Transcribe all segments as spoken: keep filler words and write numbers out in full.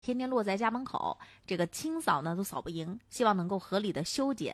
天天落在家门口，这个清扫呢都扫不赢，希望能够合理的修剪。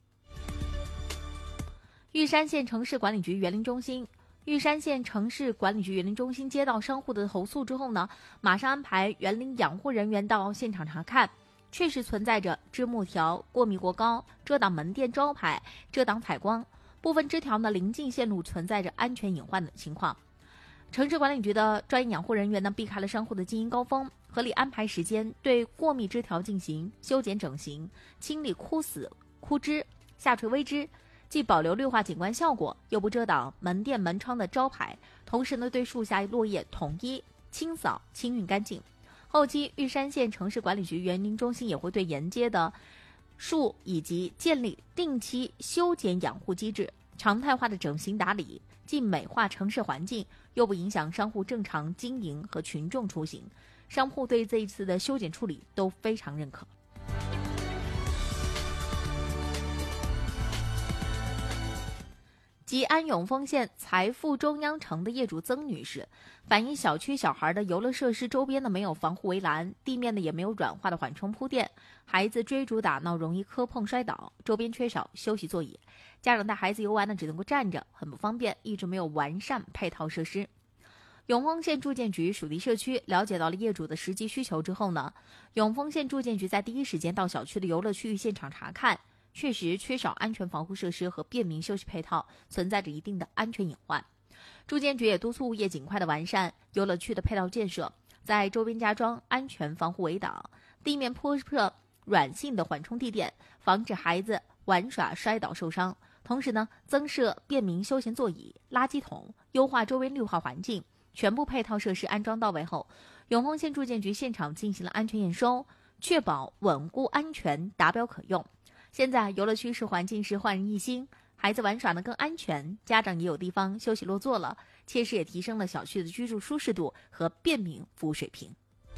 玉山县城市管理局园林中心玉山县城市管理局园林中心接到商户的投诉之后呢，马上安排园林养护人员到现场查看，确实存在着枝木条过密过高，遮挡门店招牌，遮挡采光，部分枝条呢临近线路存在着安全隐患的情况。城市管理局的专业养护人员呢，避开了商户的经营高峰，合理安排时间，对过密枝条进行修剪整形，清理枯死枯枝、下垂微枝，既保留绿化景观效果，又不遮挡门店门窗的招牌，同时呢，对树下落叶统一清扫清运干净。后期，玉山县城市管理局园林中心也会对沿街的树以及建立定期修剪养护机制，常态化的整形打理，既美化城市环境，又不影响商户正常经营和群众出行。商户对这一次的修剪处理都非常认可。吉安永丰县财富中央城的业主曾女士反映，小区小孩的游乐设施周边呢没有防护围栏，地面呢也没有软化的缓冲铺垫，孩子追逐打闹容易磕碰摔倒，周边缺少休息座椅，家长带孩子游玩呢只能够站着，很不方便，一直没有完善配套设施。永丰县住建局属地社区了解到了业主的实际需求之后呢，永丰县住建局在第一时间到小区的游乐区域现场查看，确实缺少安全防护设施和便民休息配套，存在着一定的安全隐患。住建局也督促物业尽快的完善游乐区的配套建设，在周边加装安全防护围挡，地面铺设软性的缓冲地垫，防止孩子玩耍摔倒受伤。同时呢，增设便民休闲座椅、垃圾桶，优化周围绿化环境。全部配套设施安装到位后，永丰县住建局现场进行了安全验收，确保稳固安全，达标可用。现在游乐区是环境是焕然一新，孩子玩耍呢更安全，家长也有地方休息落座了，切实也提升了小区的居住舒适度和便民服务水平。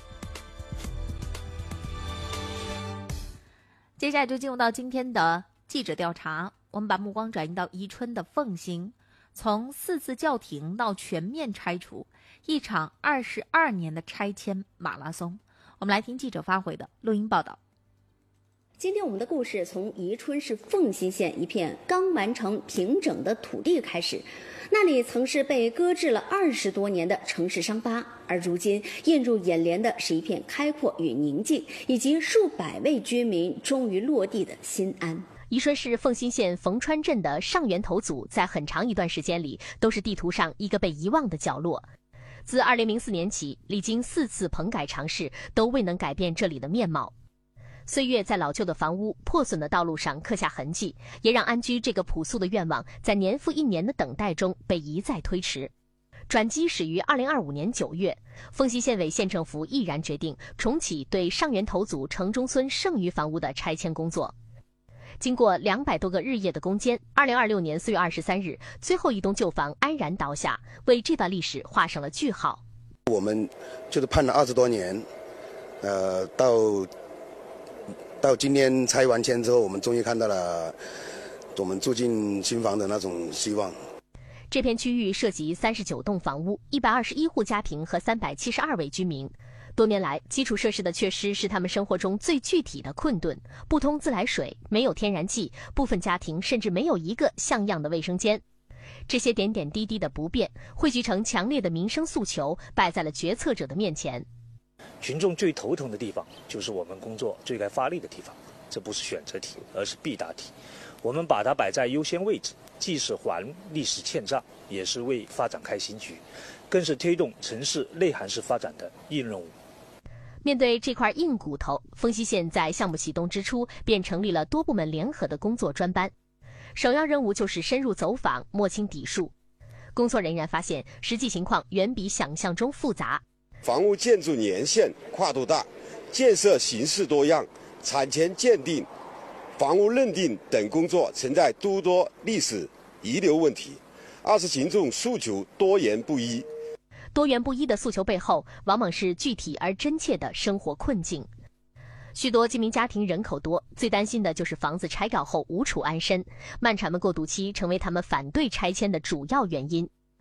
接下来就进入到今天的记者调查，我们把目光转移到宜春的凤兴，从四次叫停到全面拆除，一场二十二年的拆迁马拉松。我们来听记者发回的录音报道。 今天我们的故事从宜春市凤新县一片刚完成平整的土地开始，那里曾是被搁置了二十多年的城市伤疤，而如今映入眼帘的是一片开阔与宁静，以及数百位居民终于落地的心安。 宜春市凤新县冯川镇的上源头组在很长一段时间里都是地图上一个被遗忘的角落。自二零零四年起，历经四次棚改尝试，都未能改变这里的面貌。岁月在老旧的房屋、破损的道路上刻下痕迹，也让安居这个朴素的愿望在年复一年的等待中被一再推迟。转机始于二零二五年九月，凤新县委县政府毅然决定重启对上源头组城中村剩余房屋的拆迁工作。经过两百多个日夜的攻坚，二零二六年四月二十三日，最后一栋旧房安然倒下，为这段历史画上了句号。 我们就是盼了二十多年，呃，到到今天拆完迁之后，我们终于看到了我们住进新房的那种希望。 这片区域涉及三十九栋房屋、一百二十一户家庭和三百七十二位居民。多年来，基础设施的缺失是他们生活中最具体的困顿，不通自来水，没有天然气，部分家庭甚至没有一个像样的卫生间。这些点点滴滴的不便汇聚成强烈的民生诉求，摆在了决策者的面前。 群众最头疼的地方就是我们工作最该发力的地方，这不是选择题，而是必答题。我们把它摆在优先位置，既是还历史欠账，也是为发展开新局，更是推动城市内涵式发展的硬任务。 面对这块硬骨头，丰溪县在项目启动之初便成立了多部门联合的工作专班，首要任务就是深入走访，摸清底数。工作人员发现，实际情况远比想象中复杂。 房屋建筑年限跨度大，建设形式多样，产权鉴定、房屋认定等工作存在诸多历史遗留问题。二是群众诉求多元不一。 多元不一的诉求背后，往往是具体而真切的生活困境。许多居民家庭人口多，最担心的就是房子拆掉后无处安身，漫长的过渡期成为他们反对拆迁的主要原因。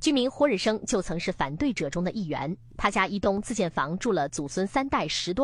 居民霍日生就曾是反对者中的一员，他家一栋自建房住了祖孙三代十多